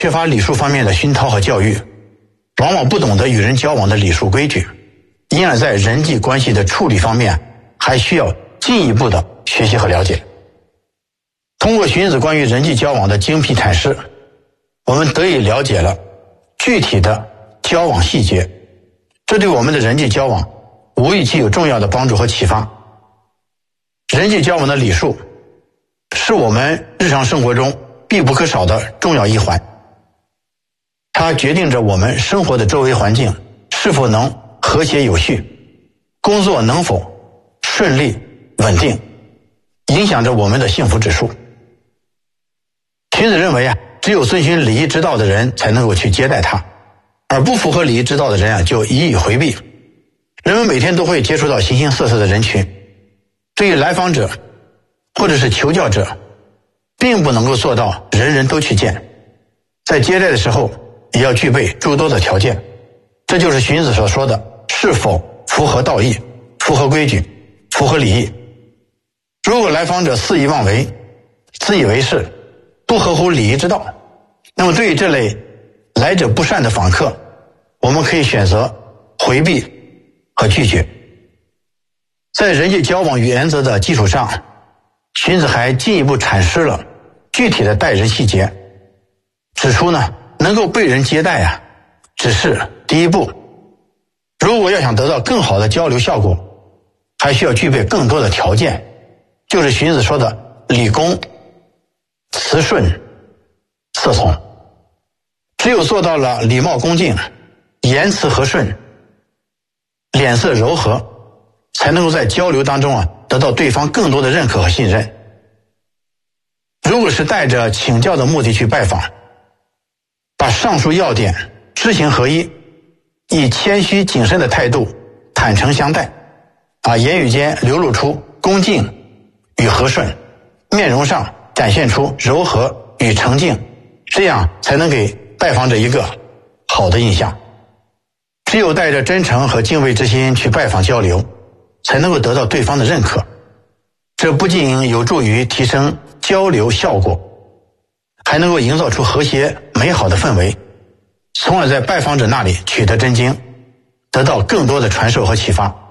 缺乏礼数方面的熏陶和教育，往往不懂得与人交往的礼数规矩，因而在人际关系的处理方面还需要进一步的学习和了解。通过荀子关于人际交往的精辟阐释，我们得以了解了具体的交往细节，这对我们的人际交往无疑具有重要的帮助和启发。人际交往的礼数是我们日常生活中必不可少的重要一环，它决定着我们生活的周围环境是否能和谐有序，工作能否顺利稳定，影响着我们的幸福指数。荀子认为只有遵循礼仪之道的人才能够去接待他，而不符合礼仪之道的人就予以回避。人们每天都会接触到形形色色的人群，对于来访者或者是求教者，并不能够做到人人都去见，在接待的时候也要具备诸多的条件，这就是荀子所说的是否符合道义、符合规矩、符合礼义。如果来访者肆意妄为、自以为是、不合乎礼仪之道，那么对于这类来者不善的访客，我们可以选择回避和拒绝。在人际交往原则的基础上，荀子还进一步阐释了具体的待人细节，指出能够被人接待只是第一步，如果要想得到更好的交流效果，还需要具备更多的条件，就是荀子说的礼恭、辞顺、色从。只有做到了礼貌恭敬、言辞和顺、脸色柔和，才能够在交流当中得到对方更多的认可和信任。如果是带着请教的目的去拜访，把上述要点知行合一，以谦虚谨慎的态度坦诚相待，言语间流露出恭敬与和顺，面容上展现出柔和与澄净，这样才能给拜访者一个好的印象。只有带着真诚和敬畏之心去拜访交流，才能够得到对方的认可。这不仅有助于提升交流效果，还能够营造出和谐美好的氛围，从而在拜访者那里取得真经，得到更多的传授和启发。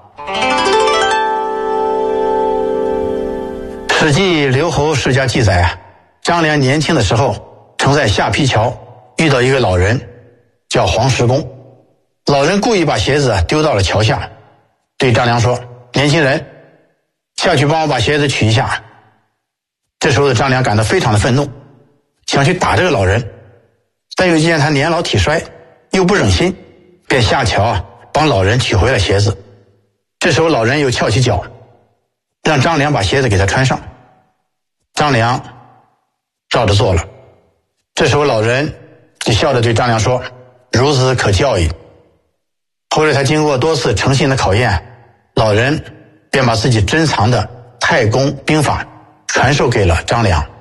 史记刘侯世家记载张良年轻的时候曾在下邳桥遇到一个老人叫黄石公，老人故意把鞋子丢到了桥下，对张良说：年轻人，下去帮我把鞋子取一下。这时候的张良感到非常的愤怒，想去打这个老人，但又见他年老体衰，又不忍心，便下桥帮老人取回了鞋子。这时候老人又翘起脚，让张良把鞋子给他穿上。张良照着做了。这时候老人就笑着对张良说：孺子可教矣。后来他经过多次诚信的考验，老人便把自己珍藏的太公兵法传授给了张良。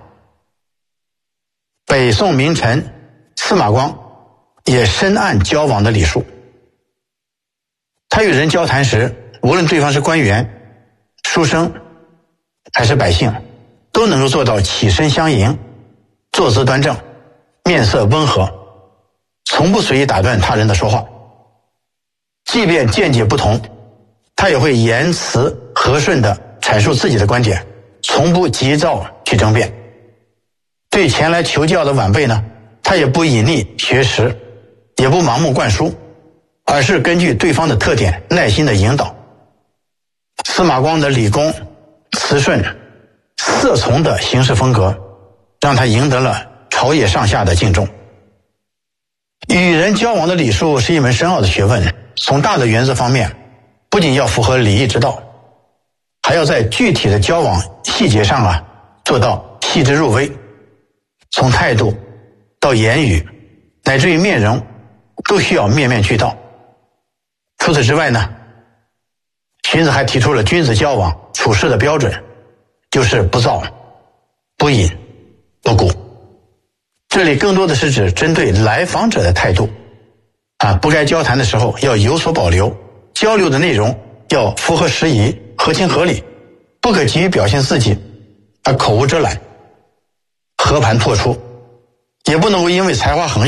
北宋名臣司马光也深谙交往的礼数，他与人交谈时，无论对方是官员、书生还是百姓，都能够做到起身相迎，坐姿端正，面色温和，从不随意打断他人的说话。即便见解不同，他也会言辞和顺地阐述自己的观点，从不急躁去争辩。对前来求教的晚辈他也不隐匿学识，也不盲目灌输，而是根据对方的特点耐心的引导。司马光的礼恭、辞顺、色从的行事风格，让他赢得了朝野上下的敬重。与人交往的礼数是一门深奥的学问，从大的原则方面，不仅要符合礼义之道，还要在具体的交往细节上做到细致入微，从态度到言语乃至于面容都需要面面俱到。除此之外荀子还提出了君子交往处事的标准，就是不躁、不隐、不鼓。这里更多的是指针对来访者的态度不该交谈的时候要有所保留，交流的内容要符合时宜、合情合理，不可急于表现自己而口无遮拦、和盘托出，也不能够因为才华横溢